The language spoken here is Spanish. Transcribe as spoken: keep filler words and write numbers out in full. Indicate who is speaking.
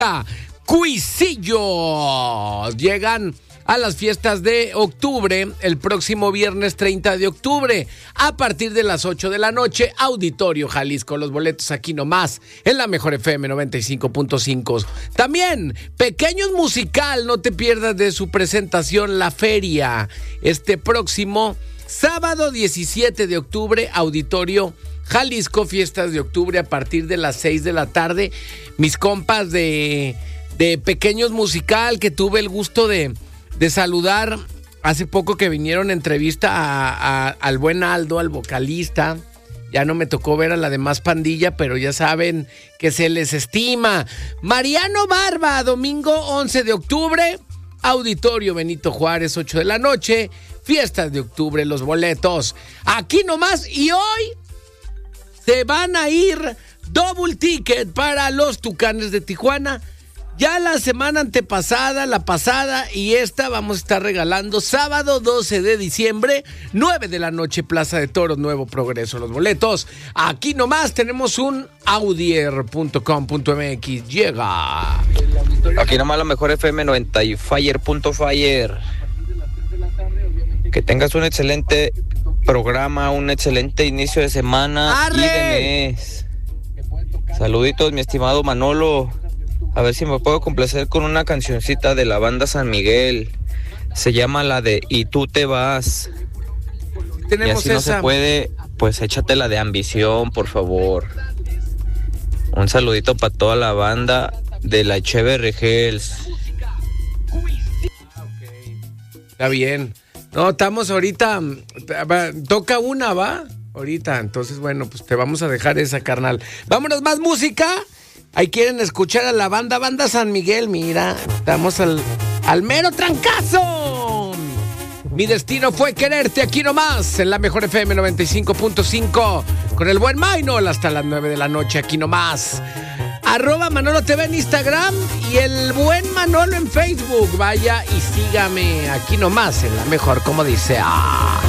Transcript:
Speaker 1: Cuisillo. Llegan a las fiestas de octubre el próximo viernes treinta de octubre a partir de las ocho de la noche. Auditorio Jalisco, los boletos aquí nomás en la Mejor F M noventa y cinco punto cinco. También Pequeños Musical, no te pierdas de su presentación La Feria este próximo sábado diecisiete de octubre. Auditorio Jalisco, fiestas de octubre a partir de las seis de la tarde. Mis compas de, de Pequeños Musical, que tuve el gusto de, de saludar hace poco, que vinieron a entrevista a, a, al buen Aldo, al vocalista. Ya no me tocó ver a la demás pandilla, pero ya saben que se les estima. Mariano Barba, domingo once de octubre, Auditorio Benito Juárez, ocho de la noche, fiestas de octubre, los boletos aquí nomás. Y hoy se van a ir double ticket para los Tucanes de Tijuana. Ya la semana antepasada, la pasada y esta vamos a estar regalando sábado doce de diciembre, nueve de la noche, Plaza de Toros, Nuevo Progreso. Los boletos aquí nomás. Tenemos un audier punto com punto m x. Llega
Speaker 2: aquí nomás la Mejor F M noventa y fire punto fire. Que tengas un excelente programa, un excelente inicio de semana. ¡Arre! Y de mes. Saluditos, mi estimado Manolo. A ver si me puedo complacer con una cancioncita de la banda San Miguel. Se llama la de Y tú te vas.
Speaker 1: Tenemos
Speaker 2: y así
Speaker 1: esa.
Speaker 2: No se puede, pues échate la de Ambición, por favor. Un saludito para toda la banda de la Echeverry Hills.
Speaker 1: Está bien. No, estamos ahorita, toca una, ¿va? Ahorita, entonces, bueno, pues te vamos a dejar esa, carnal. Vámonos, más música. Ahí quieren escuchar a la banda, banda San Miguel, mira, estamos al, al mero trancazo. Mi destino fue quererte, aquí nomás, en la Mejor F M noventa y cinco punto cinco, con el buen Maynol hasta las nueve de la noche, aquí nomás. Arroba Manolo T V en Instagram y el buen Manolo en Facebook. Vaya y sígame aquí nomás en la Mejor, como dice. ¡Ah!